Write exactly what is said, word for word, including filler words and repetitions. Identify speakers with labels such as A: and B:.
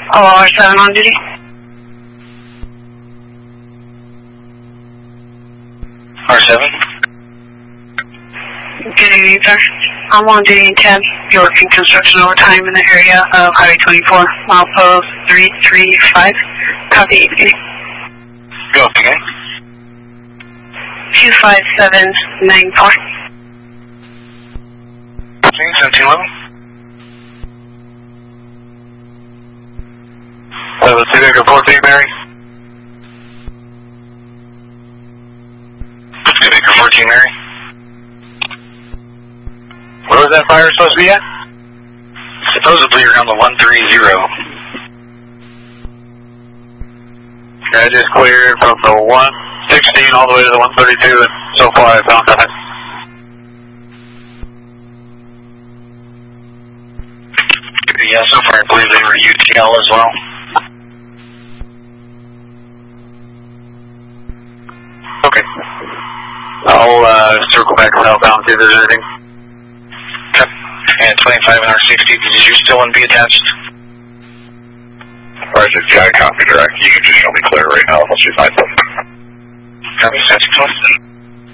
A: Oh, R seven on duty.
B: R seven.
A: Good evening, sir. I'm on duty in ten. You're working construction overtime in the area of Highway twenty-four, milepost three three five. Copy.
B: Go up again.
A: two five seven nine four.
B: seventeen eleven. Level two, Baker fourteen, Mary. two, Baker fourteen, Mary. Where was that fire supposed to be at? Supposedly around the one three zero. I just cleared from the one sixteen all the way to the one thirty-two, and so far I found that. Yeah, so far I believe they were U T L as well. Okay. I'll uh, circle back southbound, see if there's anything. Okay. And twenty-five and R sixty, did you still want to be attached?
C: Roger, yeah, I copy direct. You can just show me clear right now unless you find something.
B: Copy, that's close.